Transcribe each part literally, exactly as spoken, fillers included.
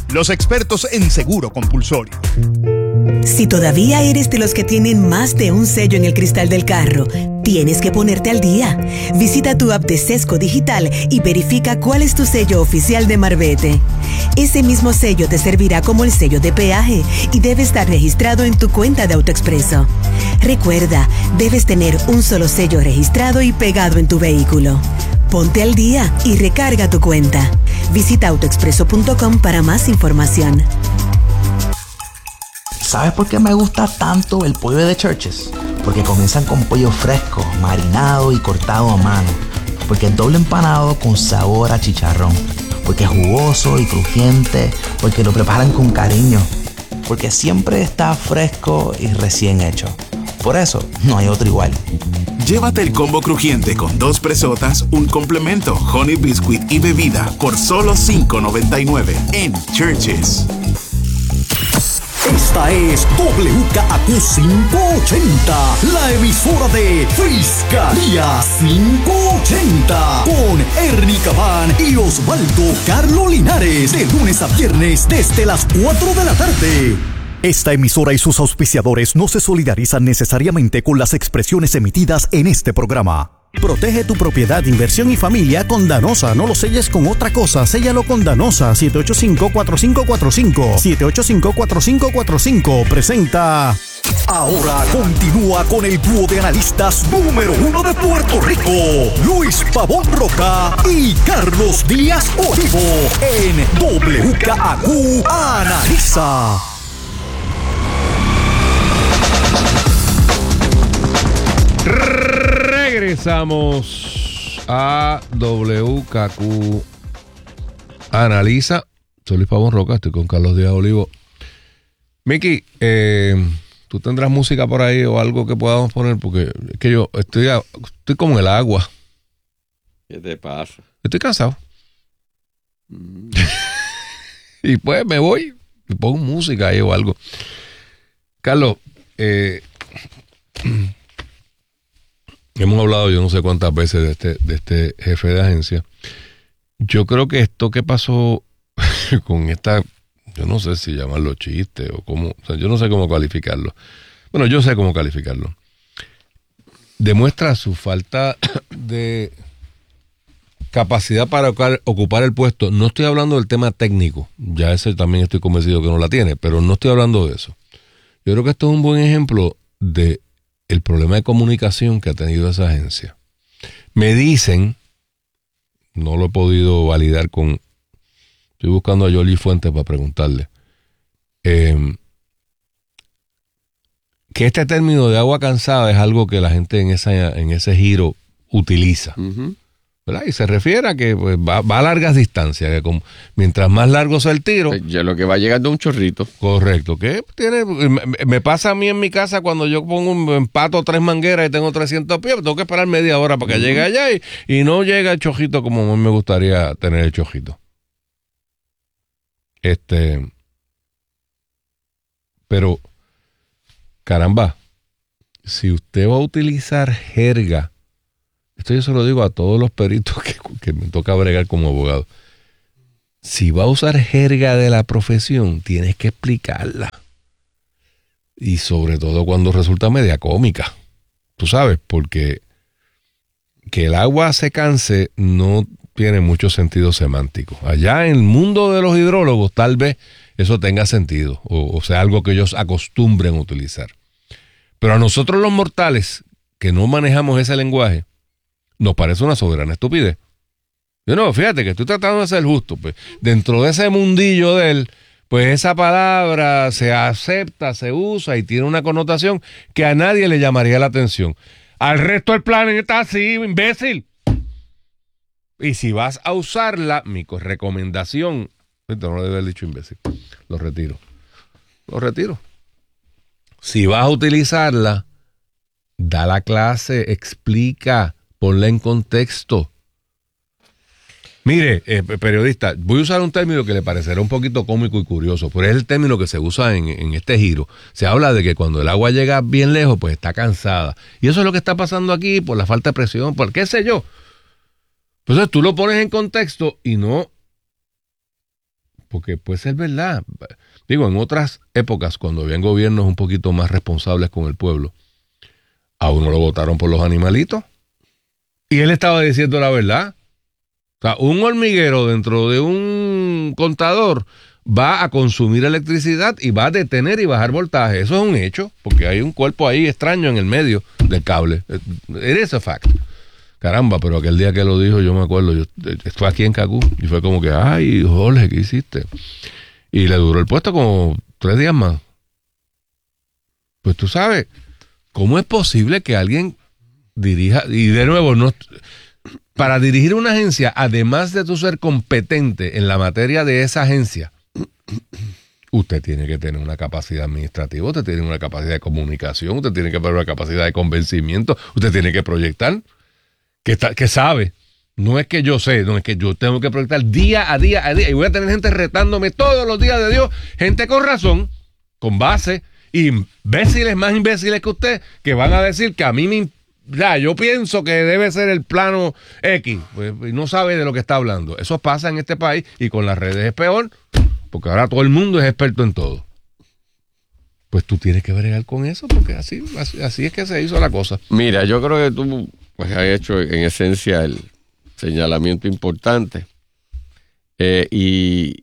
los expertos en seguro compulsorio. Si todavía eres de los que tienen más de un sello en el cristal del carro, tienes que ponerte al día. Visita tu app de Sesco Digital y verifica cuál es tu sello oficial de Marbete. Ese mismo sello te servirá como el sello de peaje y debe estar registrado en tu cuenta de AutoExpreso. Recuerda, debes tener un solo sello registrado y pegado en tu vehículo. Ponte al día y recarga tu cuenta. Visita autoexpreso punto com para más información. ¿Sabes por qué me gusta tanto el pollo de Church's? Porque comienzan con pollo fresco, marinado y cortado a mano. Porque es doble empanado con sabor a chicharrón. Porque es jugoso y crujiente. Porque lo preparan con cariño. Porque siempre está fresco y recién hecho. Por eso, no hay otro igual. Llévate el combo crujiente con dos presotas, un complemento, honey biscuit y bebida por solo cinco noventa y nueve en Church's. Esta es W K A Q quinientos ochenta, la emisora de Fiscalía quinientos ochenta, con Ernie Cabán y Osvaldo Carlo Linares, de lunes a viernes desde las cuatro de la tarde. Esta emisora y sus auspiciadores no se solidarizan necesariamente con las expresiones emitidas en este programa. Protege tu propiedad, inversión y familia con Danosa. No lo selles con otra cosa. Séllalo con Danosa. siete ocho cinco, cuatro cinco cuatro cinco. siete ocho cinco, cuatro cinco cuatro cinco. Presenta. Ahora continúa con el dúo de analistas número uno de Puerto Rico, Luis Pavón Roca y Carlos Díaz Olivo, en W K A Q Analiza. Regresamos a W K Q Analiza. Soy Luis Pavón Roca, estoy con Carlos Díaz Olivo. Miki, eh, ¿tú tendrás música por ahí o algo que podamos poner? Porque es que yo estoy, estoy como en el agua. ¿Qué te pasa? Estoy cansado. Mm. Y pues me voy y pongo música ahí o algo. Carlos, eh... hemos hablado yo no sé cuántas veces de este, de este jefe de agencia. Yo creo que esto que pasó con esta, yo no sé si llamarlo chiste o cómo, o sea, yo no sé cómo calificarlo. Bueno, yo sé cómo calificarlo. Demuestra su falta de capacidad para ocupar el puesto. No estoy hablando del tema técnico, ya ese también estoy convencido que no la tiene, pero no estoy hablando de eso. Yo creo que esto es un buen ejemplo de el problema de comunicación que ha tenido esa agencia. Me dicen, no lo he podido validar con, estoy buscando a Yoli Fuentes para preguntarle, eh, que este término de agua cansada es algo que la gente en, esa, en ese giro utiliza. Uh-huh. ¿Verdad? Y se refiere a que pues, va, va a largas distancias, que como, mientras más largo sea el tiro, ya lo que va llegando un chorrito. Correcto, que tiene, me, me pasa a mí en mi casa cuando yo pongo un empato tres mangueras y tengo trescientos pies, tengo que esperar media hora para que uh-huh. llegue allá y, y no llega el chojito como a mí me gustaría tener el chojito. Este, pero caramba, si usted va a utilizar jerga, esto yo se lo digo a todos los peritos que, que me toca bregar como abogado. Si va a usar jerga de la profesión, tienes que explicarla. Y sobre todo cuando resulta media cómica. Tú sabes, porque que el agua se canse no tiene mucho sentido semántico. Allá en el mundo de los hidrólogos tal vez eso tenga sentido, o, o sea, algo que ellos acostumbren a utilizar. Pero a nosotros los mortales, que no manejamos ese lenguaje, nos parece una soberana estupidez. Yo no, fíjate que estoy tratando de ser justo. Pues, dentro de ese mundillo de él, pues esa palabra se acepta, se usa y tiene una connotación que a nadie le llamaría la atención. Al resto del planeta está así, imbécil. Y si vas a usarla, mi recomendación, no lo debe haber dicho imbécil, lo retiro. Lo retiro. Si vas a utilizarla, da la clase, explica, ponla en contexto. Mire, eh, periodista, voy a usar un término que le parecerá un poquito cómico y curioso, pero es el término que se usa en, en este giro. Se habla de que cuando el agua llega bien lejos, pues está cansada. Y eso es lo que está pasando aquí por la falta de presión, por qué sé yo. Entonces tú lo pones en contexto y no porque puede ser verdad. Digo, en otras épocas, cuando habían gobiernos un poquito más responsables con el pueblo, a uno lo votaron por los animalitos. Y él estaba diciendo la verdad. O sea, un hormiguero dentro de un contador va a consumir electricidad y va a detener y bajar voltaje. Eso es un hecho, porque hay un cuerpo ahí extraño en el medio del cable. It is a fact. Caramba, pero aquel día que lo dijo, yo me acuerdo, yo estuve aquí en Cacú y fue como que, ay, Jorge, ¿qué hiciste? Y le duró el puesto como tres días más. Pues tú sabes, ¿cómo es posible que alguien dirija? Y de nuevo, no, para dirigir una agencia, además de tú ser competente en la materia de esa agencia, usted tiene que tener una capacidad administrativa, usted tiene una capacidad de comunicación, usted tiene que tener una capacidad de convencimiento, usted tiene que proyectar, que, está, que sabe. No es que yo sé, no es que yo tengo que proyectar día a día a día. Y voy a tener gente retándome todos los días de Dios. Gente con razón, con base, imbéciles más imbéciles que usted, que van a decir que a mí me... Ya, yo pienso que debe ser el plano X. Pues, y no sabe de lo que está hablando. Eso pasa en este país y con las redes es peor, porque ahora todo el mundo es experto en todo. Pues tú tienes que bregar con eso, porque así, así, así es que se hizo la cosa. Mira, yo creo que tú pues, has hecho en esencia el señalamiento importante. Eh, y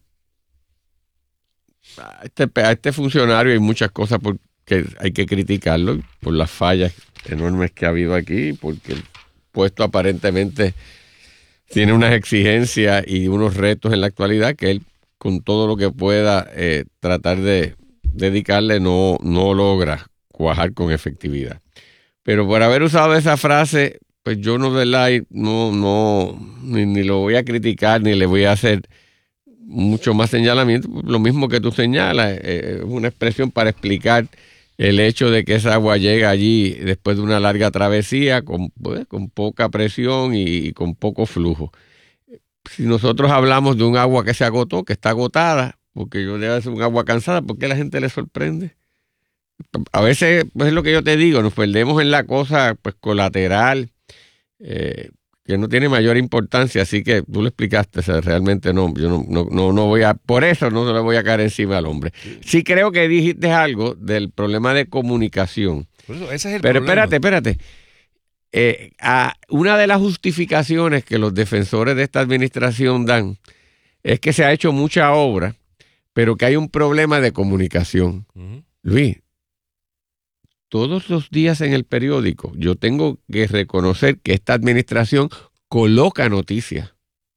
a este, a este funcionario hay muchas cosas por, que hay que criticarlo, por las fallas enormes que ha habido aquí, porque el puesto aparentemente tiene unas exigencias y unos retos en la actualidad que él, con todo lo que pueda eh, tratar de dedicarle, no, no logra cuajar con efectividad. Pero por haber usado esa frase, pues yo no, ¿verdad? no, no ni, ni lo voy a criticar, ni le voy a hacer mucho más señalamiento. Lo mismo que tú señalas, es eh, una expresión para explicar el hecho de que esa agua llega allí después de una larga travesía con, pues, con poca presión y, y con poco flujo. Si nosotros hablamos de un agua que se agotó, que está agotada, porque yo debe ser un agua cansada, ¿por qué a la gente le sorprende? A veces, pues es lo que yo te digo, nos perdemos en la cosa pues colateral, eh, que no tiene mayor importancia, así que tú lo explicaste, o sea, realmente no, yo no, no, no, no voy a, por eso no le voy a caer encima al hombre. Sí creo que dijiste algo del problema de comunicación. Por eso, ese es el Pero problema. espérate, espérate. Eh, a una de las justificaciones que los defensores de esta administración dan es que se ha hecho mucha obra, pero que hay un problema de comunicación. Uh-huh. Luis, todos los días en el periódico yo tengo que reconocer que esta administración coloca noticias.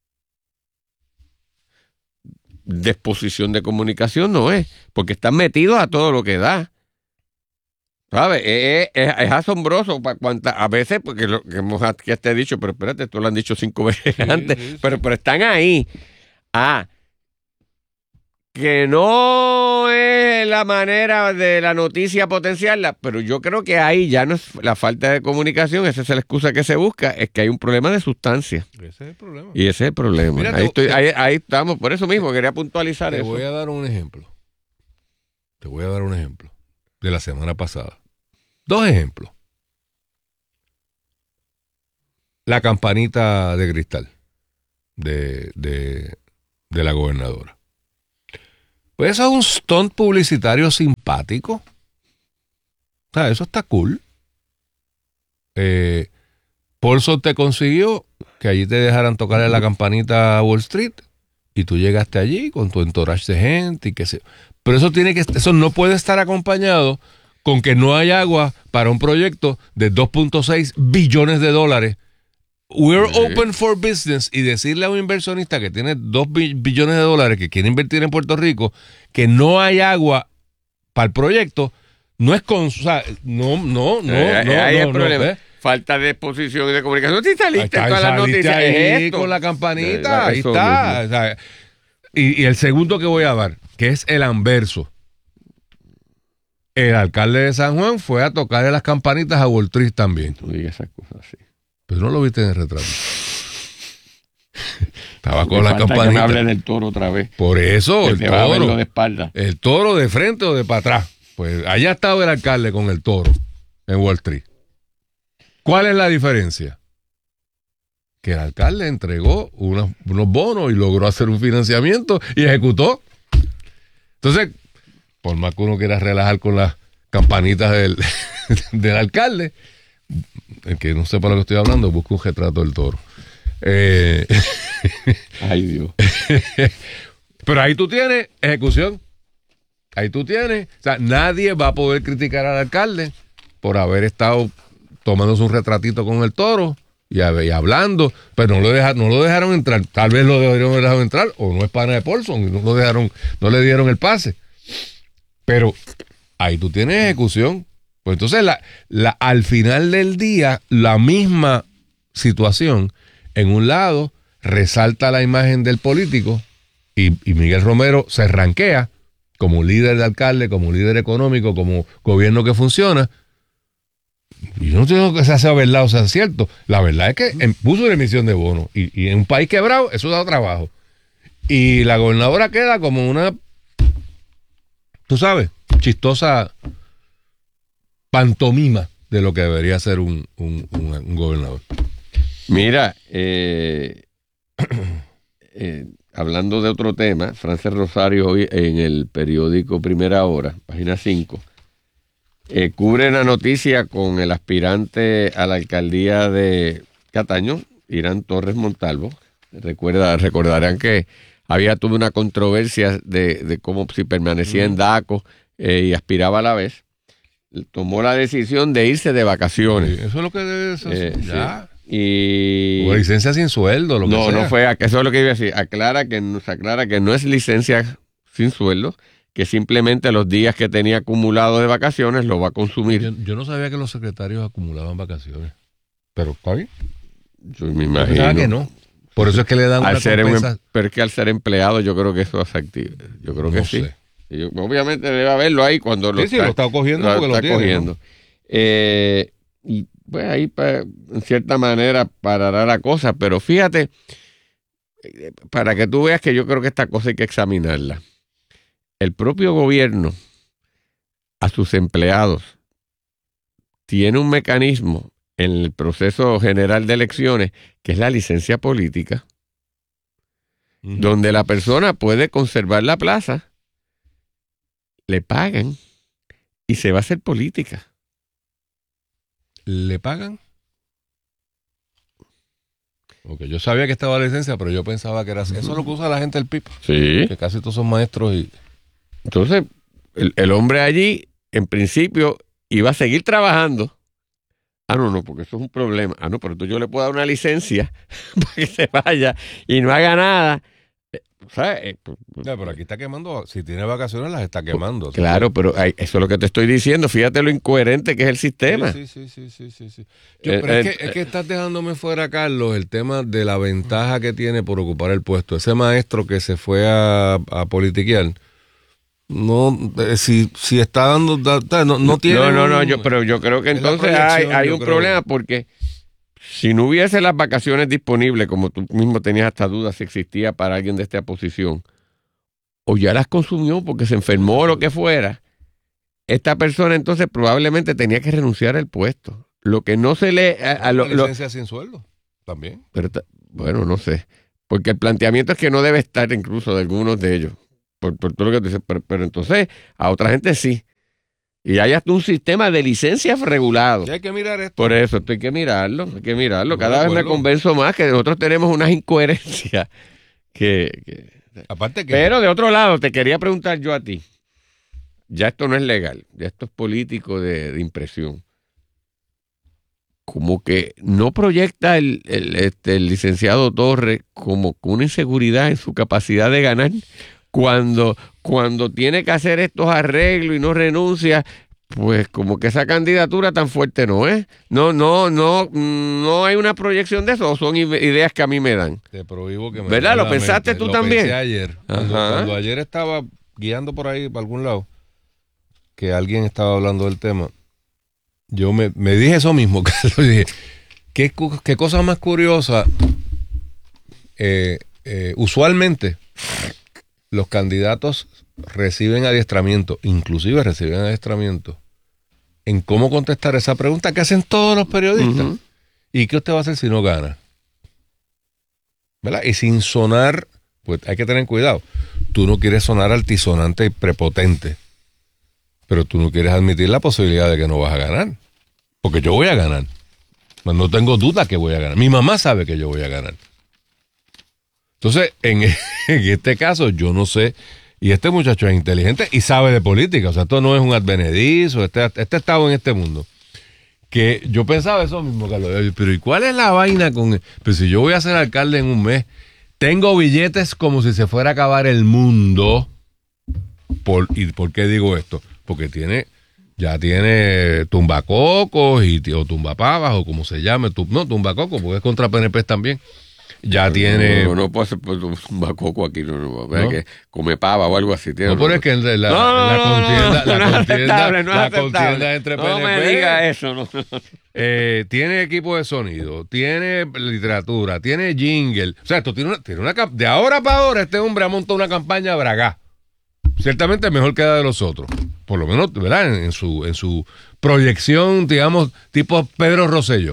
Disposición de comunicación no es, porque están metidos a todo lo que da. ¿Sabes? Es, es, es asombroso para cuántas, a veces, porque lo que hemos que te he dicho, pero espérate, esto lo han dicho cinco veces sí, antes, sí, sí. Pero, pero están ahí. Ah, que no es la manera de la noticia potenciarla, pero yo creo que ahí ya no es la falta de comunicación, esa es la excusa que se busca, es que hay un problema de sustancia. Ese es el problema. Y ese es el problema. Mira, ahí, te, estoy, ahí, ahí estamos, por eso mismo quería puntualizar te eso. Te voy a dar un ejemplo. Te voy a dar un ejemplo de la semana pasada. Dos ejemplos. La campanita de cristal de, de, de la gobernadora. Pues eso es un stunt publicitario simpático. O sea, eso está cool. Eh, Paulson te consiguió que allí te dejaran tocarle la campanita a Wall Street y tú llegaste allí con tu entourage de gente y qué sé. Pero eso tiene que, eso no puede estar acompañado con que no hay agua para un proyecto de dos punto seis billones de dólares. We're sí. open for business, y decirle a un inversionista que tiene dos billones de dólares que quiere invertir en Puerto Rico que no hay agua para el proyecto, no es con, o sea, no, no, no, eh, no, ahí no, el problema. No, ¿eh? Falta de exposición y de comunicación. Sí, saliste ahí, todas las noticias. Ahí es esto. con la campanita, ahí está. O sea, y, y el segundo que voy a dar, que es el anverso. El alcalde de San Juan fue a tocarle las campanitas a Wall Street también. Tú digas esas cosas así. Pero no lo viste en el retrato. Estaba con la campanita. Que me hable del toro otra vez. Por eso, que el te toro. Va a verlo de espalda. El toro de frente o de para atrás. Pues allá estaba el alcalde con el toro en Wall Street. ¿Cuál es la diferencia? que el alcalde entregó unos, unos bonos y logró hacer un financiamiento y ejecutó. Entonces, por más que uno quiera relajar con las campanitas del, del alcalde, el que no sepa lo que estoy hablando, busca un retrato del toro. Eh, Ay, Dios. Pero ahí tú tienes ejecución. Ahí tú tienes. O sea, nadie va a poder criticar al alcalde por haber estado tomándose un retratito con el toro y, y hablando, pero no lo, deja, no lo dejaron entrar. Tal vez lo deberían haber dejado entrar, o no es pana de Paulson, y no lo dejaron, no le dieron el pase. Pero ahí tú tienes ejecución. Pues entonces, la, la, al final del día, la misma situación, en un lado, resalta la imagen del político y, y Miguel Romero se ranquea como líder de alcalde, como líder económico, como gobierno que funciona. Y yo no tengo que sea verdad o sea cierto. La verdad es que en, puso una emisión de bonos y, y en un país quebrado eso da trabajo. Y la gobernadora queda como una, tú sabes, chistosa pantomima de lo que debería ser un, un, un, un gobernador. Mira, eh, eh, hablando de otro tema, Frances Rosario hoy en el periódico Primera Hora, página cinco, eh, cubre la noticia con el aspirante a la alcaldía de Cataño, Irán Torres Montalvo. Recuerda, recordarán que había tuvo una controversia de, de cómo si permanecía en DACO eh, y aspiraba a la vez. Tomó la decisión de irse de vacaciones. Sí, eso es lo que debe ser. Eh, ya. Sí. Y o licencia sin sueldo, lo que no, sea. no fue, eso es lo que iba a decir. Aclara que, se aclara que no es licencia sin sueldo, que simplemente los días que tenía acumulados de vacaciones los va a consumir. Yo, yo no sabía que los secretarios acumulaban vacaciones. Pero está bien. Yo me Yo imagino. pensaba que no. Por eso es que le dan al una ser un, compensa... Pero es que al ser empleado yo creo que eso es activo. Yo creo que No sí. sé. Y yo, obviamente debe haberlo ahí cuando lo Sí, sí, está, lo está cogiendo lo porque lo está tiene, cogiendo. ¿no? Eh, y pues ahí pa, en cierta manera parará la cosa, pero fíjate, eh, para que tú veas que yo creo que esta cosa hay que examinarla. El propio gobierno a sus empleados tiene un mecanismo en el proceso general de elecciones que es la licencia política, uh-huh. donde la persona puede conservar la plaza, le pagan y se va a hacer política. ¿Le pagan? Ok, yo sabía que estaba la licencia, pero yo pensaba que era así. Eso es lo que usa la gente del P I P. Sí. Que casi todos son maestros y... Entonces, el, el hombre allí, en principio, iba a seguir trabajando. Ah, no, no, porque eso es un problema. Ah, no, pero tú yo le puedo dar una licencia para que se vaya y no haga nada. ¿Sabes? Ya, pero aquí está quemando, si tiene vacaciones las está quemando. Claro, ¿sabes? pero hay, eso es lo que te estoy diciendo. Fíjate lo incoherente que es el sistema. Sí, sí, sí, sí, sí, sí. Yo, Eh, pero eh, es, que, es que estás dejándome fuera, Carlos, el tema de la ventaja que tiene por ocupar el puesto. Ese maestro que se fue a, a politiquear, no, eh, si, si está dando, da, no, no tiene... No, no, un, no, yo, pero yo creo que entonces hay, hay un creo. problema porque si no hubiese las vacaciones disponibles, como tú mismo tenías hasta dudas si existía para alguien de esta posición, o ya las consumió porque se enfermó o lo que fuera, esta persona entonces probablemente tenía que renunciar al puesto. Lo que no se le... A, a lo, licencia lo, sin sueldo, también. Pero, bueno, no sé. Porque el planteamiento es que no debe estar incluso de algunos de ellos. Por, por todo lo que tú dices. Pero, pero entonces a otra gente sí. Y hay hasta un sistema de licencias regulado. Y hay que mirar esto. Por eso, esto hay que mirarlo, hay que mirarlo. No Cada vez me convenzo más que nosotros tenemos unas incoherencias que... que Aparte que... Pero de otro lado, te quería preguntar yo a ti. Ya esto no es legal, ya esto es político de, de impresión. Como que no proyecta el, el, este, el licenciado Torres como con una inseguridad en su capacidad de ganar cuando, cuando tiene que hacer estos arreglos y no renuncia, pues como que esa candidatura tan fuerte no es. No, no, no, no hay una proyección de eso, o son ideas que a mí me dan. Te prohíbo que me... ¿Verdad? ¿Lo pensaste tú lo también? Pensé ayer. Cuando, cuando ayer estaba guiando por ahí, para algún lado, que alguien estaba hablando del tema, yo me, me dije eso mismo, Carlos, dije, ¿qué, qué cosa más curiosa? Eh, eh, usualmente los candidatos reciben adiestramiento, inclusive reciben adiestramiento en cómo contestar esa pregunta que hacen todos los periodistas. Uh-huh. ¿Y qué usted va a hacer si no gana? ¿verdad? Y sin sonar, pues hay que tener cuidado. Tú no quieres sonar altisonante y prepotente, pero tú no quieres admitir la posibilidad de que no vas a ganar. Porque yo voy a ganar. No tengo duda que voy a ganar. Mi mamá sabe que yo voy a ganar. Entonces, en, en este caso, yo no sé. Y este muchacho es inteligente y sabe de política. O sea, esto no es un advenedizo. Este, este estado en este mundo. Que yo pensaba eso mismo, Carlos. Pero ¿y cuál es la vaina con...? Pues si yo voy a ser alcalde en un mes, tengo billetes como si se fuera a acabar el mundo. Por, ¿Y por qué digo esto? Porque tiene... Ya tiene tumbacocos y, o tumbapavas o como se llame. Tu, no, tumbacocos, porque es contra P N P también. Ya no, tiene... No, no, no puede ser tumbacoco aquí, no, no, no. Que come pava o algo así. No, pero es que la, la, no, la contienda, no, no, la contienda, no la contienda entre no P N P... No me diga eso. No. Eh, tiene equipo de sonido, tiene literatura, tiene jingle. O sea, esto tiene una... Tiene una de ahora para ahora este hombre ha montado una campaña bragá. Ciertamente mejor que la de los otros. Por lo menos, ¿verdad? En, en, su, en su proyección, digamos, tipo Pedro Rosselló.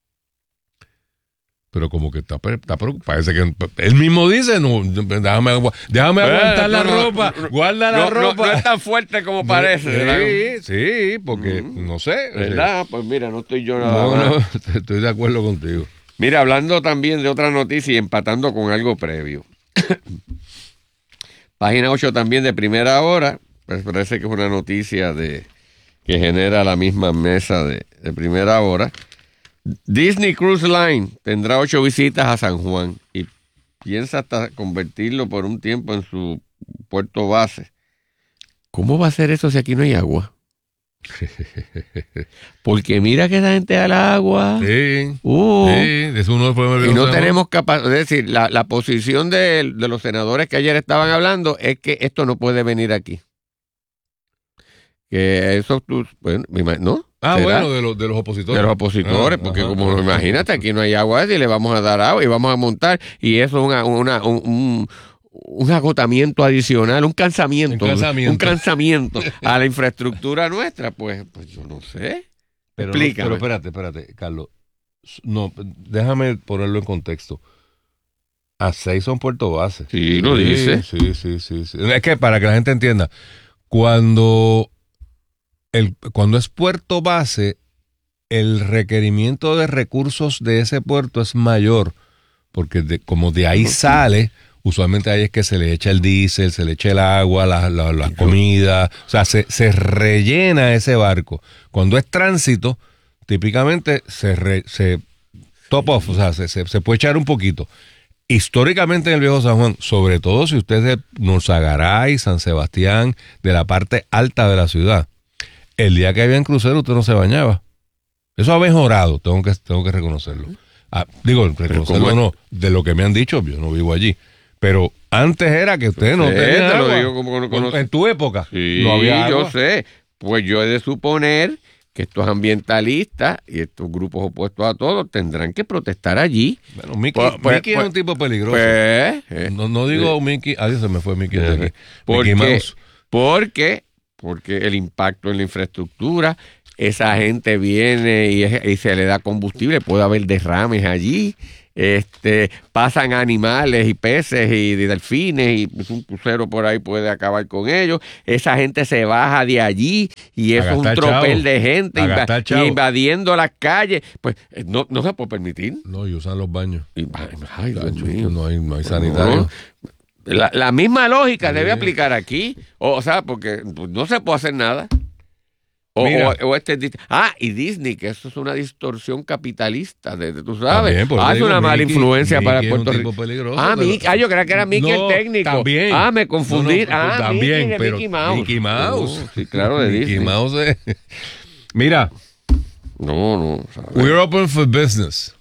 Pero como que está, está preocupado. Parece que él mismo dice, no, déjame, déjame aguantar la no, ropa, no, guarda la no, ropa. No, no es tan fuerte como parece. Sí, sí, porque mm, no sé. ¿Verdad? Pues mira, no estoy yo nada no, más. No, estoy de acuerdo contigo. Mira, hablando también de otra noticia y empatando con algo previo. Página ocho también de Primera Hora, pues parece que es una noticia de que genera la misma mesa de, de Primera Hora. Disney Cruise Line tendrá ocho visitas a San Juan y piensa hasta convertirlo por un tiempo en su puerto base. ¿Cómo va a ser eso si aquí no hay agua? Porque mira que esa gente da al agua. Sí. Uh, sí, es uno de los problemas. Y no tenemos capacidad. Es decir, la, la posición de, de los senadores que ayer estaban hablando es que esto no puede venir aquí. Que eso, bueno, ¿no? Ah, ¿será? bueno, de los, de los opositores. De los opositores, ah, porque ajá, como ajá, imagínate, aquí no hay agua y le vamos a dar agua y vamos a montar. Y eso es una, una, un, un, un agotamiento adicional, un cansamiento. Un cansamiento. Un cansamiento a la infraestructura nuestra. Pues, pues yo no sé. Pero, Explícame. Pero espérate, espérate, Carlos. No, déjame ponerlo en contexto. A seis son puerto base. Sí, lo sí, dice. Sí, sí, sí, sí. Es que para que la gente entienda, cuando... El, cuando es puerto base, el requerimiento de recursos de ese puerto es mayor, porque de, como de ahí sale, usualmente ahí es que se le echa el diésel, se le echa el agua, la, la, la comida, o sea, se, se rellena ese barco. Cuando es tránsito, típicamente se, re, se top off, o sea, se, se, se puede echar un poquito. Históricamente en el Viejo San Juan, sobre todo si usted es de Norzagaray, San Sebastián, de la parte alta de la ciudad, el día que había en crucero usted no se bañaba. Eso ha mejorado, tengo que, tengo que reconocerlo. Ah, digo, reconocerlo no, de lo que me han dicho, yo no vivo allí. Pero antes era que usted no sí, tenía te agua. Lo digo como no conoce. En tu época sí, no había agua. Yo sé. Pues yo he de suponer que estos ambientalistas y estos grupos opuestos a todos tendrán que protestar allí. Bueno, Mickey, pues, pues, Mickey pues, es un tipo peligroso. Pues, eh, no, no digo eh, Mickey, adiós, se me fue Mickey. Eh, de aquí. porque, Mickey Mouse. Porque, porque el impacto en la infraestructura, esa gente viene y, y se le da combustible, puede haber derrames allí. Este, pasan animales y peces y delfines y un crucero por ahí puede acabar con ellos. Esa gente se baja de allí y eso es un tropel chavo. de gente inv- invadiendo las calles. Pues no, no se puede permitir. No, y usan los baños. Y, ay, Dios mío. No hay, no hay sanitario. No. La, la misma lógica sí. debe aplicar aquí. O, o sea, porque no se puede hacer nada. O, o, o este ah y Disney, que eso es una distorsión capitalista, de, de, tú sabes, hace ah, una mala Mickey, influencia Mickey para Puerto Rico. Ah, Mickey, ah, yo creía que era Mickey no, el técnico. También. Ah, me confundí. No, no, ah, también, Mickey, pero Mickey Mouse. Mickey Mouse. Oh, sí, claro, de Mickey Disney. Mouse. Es... Mira. No, no. ¿sabes? We're open for business.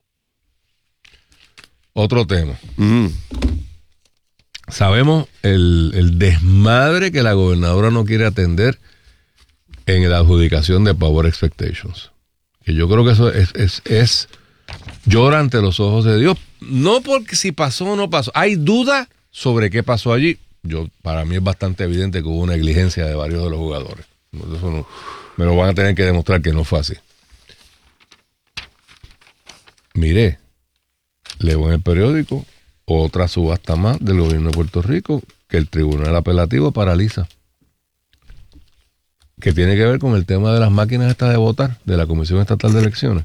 Otro tema. Mm. Sabemos el, el desmadre que la gobernadora no quiere atender en la adjudicación de Power Expectations. Que yo creo que eso es, es, es llora ante los ojos de Dios. No porque si pasó o no pasó. Hay duda sobre qué pasó allí. Yo, para mí es bastante evidente que hubo una negligencia de varios de los jugadores. Eso no, me lo van a tener que demostrar que no fue así. Miré, leo en el periódico otra subasta más del gobierno de Puerto Rico que el Tribunal Apelativo paraliza. Que tiene que ver con el tema de las máquinas estas de votar de la Comisión Estatal de Elecciones.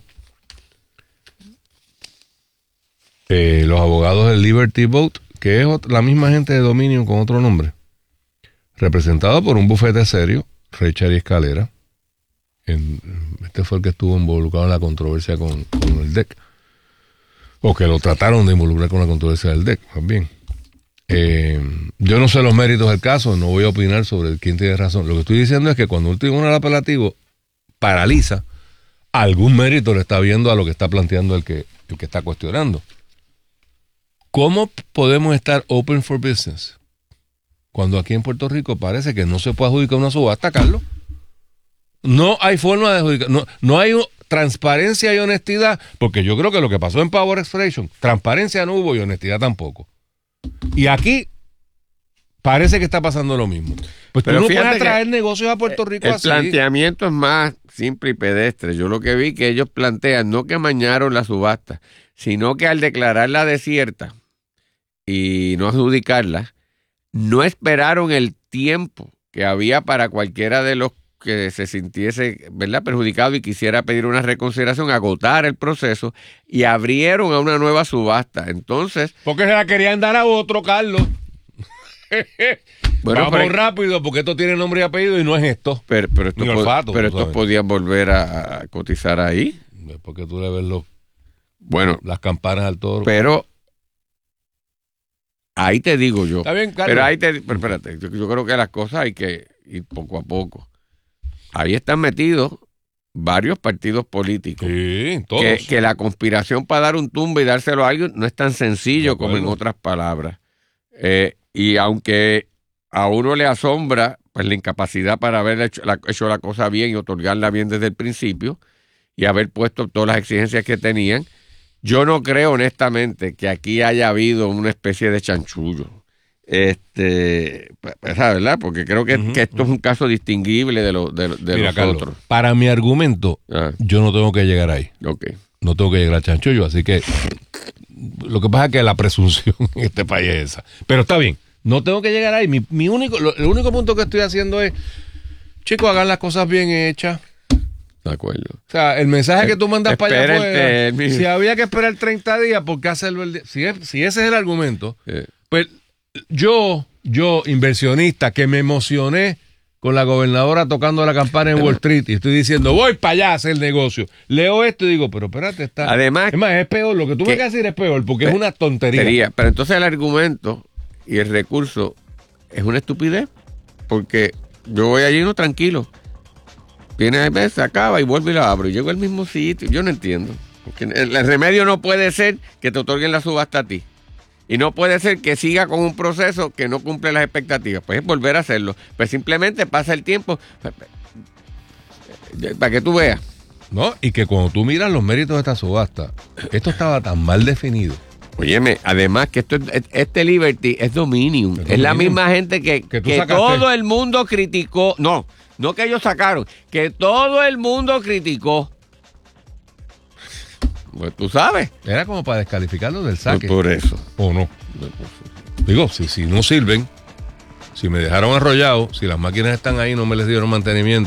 Eh, los abogados del Liberty Vote, que es la misma gente de Dominion con otro nombre, representado por un bufete serio, Richard y Escalera. En, este fue el que estuvo involucrado en la controversia con, con el D E C, o que lo trataron de involucrar con la controversia del D E C, más bien. Eh, yo no sé los méritos del caso, no voy a opinar sobre quién tiene razón. Lo que estoy diciendo es que cuando un tribunal apelativo paraliza, algún mérito le está viendo a lo que está planteando el que, el que está cuestionando. ¿Cómo podemos estar open for business cuando aquí en Puerto Rico parece que no se puede adjudicar una subasta, Carlos? No hay forma de adjudicar, no, no hay transparencia y honestidad, porque yo creo que lo que pasó en Power Extraction, transparencia no hubo y honestidad tampoco. Y aquí parece que está pasando lo mismo. Pues pero tú no puedes traer que negocios a Puerto Rico el así. El planteamiento es más simple y pedestre. Yo lo que vi que ellos plantean, no que amañaron la subasta, sino que al declararla desierta y no adjudicarla, no esperaron el tiempo que había para cualquiera de los que se sintiese, ¿verdad?, perjudicado y quisiera pedir una reconsideración, agotar el proceso y abrieron a una nueva subasta. Entonces, porque se la querían dar a otro, Carlos. Bueno, vamos pero, rápido, porque esto tiene nombre y apellido y no es esto. Pero, pero estos olfato, pero estos podían volver a, a cotizar ahí. Porque tú le ves los, bueno, las campanas al toro. Pero ahí te digo yo. Está bien, Carlos. Pero ahí te, pero espérate, yo, yo creo que las cosas hay que ir poco a poco. Ahí están metidos varios partidos políticos. Sí, todos. Que, que la conspiración para dar un tumbo y dárselo a alguien no es tan sencillo como en otras palabras. Eh, y aunque a uno le asombra pues la incapacidad para haber hecho la, hecho la cosa bien y otorgarla bien desde el principio y haber puesto todas las exigencias que tenían, yo no creo honestamente que aquí haya habido una especie de chanchullo. Este, ¿verdad? Porque creo que, uh-huh, que esto uh-huh. es un caso distinguible de, lo, de, de Mira, los Carlos, otros. Para mi argumento, ah. yo no tengo que llegar ahí. Okay. No tengo que llegar al chanchullo, así que lo que pasa es que la presunción en este país es esa. Pero está bien, no tengo que llegar ahí. Mi, mi único, lo, el único punto que estoy haciendo es, chicos, hagan las cosas bien hechas. De acuerdo. O sea, el mensaje que tú mandas Espera para allá afuera, el si había que esperar treinta días, ¿por qué hacerlo el día? Si, es, si ese es el argumento, sí. pues yo, yo, inversionista, que me emocioné con la gobernadora tocando la campana en Wall Street y estoy diciendo, voy para allá a hacer negocio. Leo esto y digo, pero espérate, está. Además, es más, es peor. Lo que tú me quieres decir es peor, porque pe- es una tontería. Sería, pero entonces el argumento y el recurso es una estupidez, porque yo voy allí no tranquilo. Viene a veces, se acaba y vuelvo y la abro. Y llego al mismo sitio. Yo no entiendo. Porque el, el remedio no puede ser que te otorguen la subasta a ti. Y no puede ser que siga con un proceso que no cumple las expectativas. Pues es volver a hacerlo. Pues simplemente pasa el tiempo para que tú veas. No, y que cuando tú miras los méritos de esta subasta, esto estaba tan mal definido. Óyeme, además que esto, este Liberty es Dominion. Es, es la Dominion. Misma gente que, que, que todo el mundo criticó. No, no que ellos sacaron, que todo el mundo criticó. Pues tú sabes. Era como para descalificarlo del saque. Por, por eso. ¿O no? Digo, si, si no sirven, si me dejaron arrollado, si las máquinas están ahí, no me les dieron mantenimiento.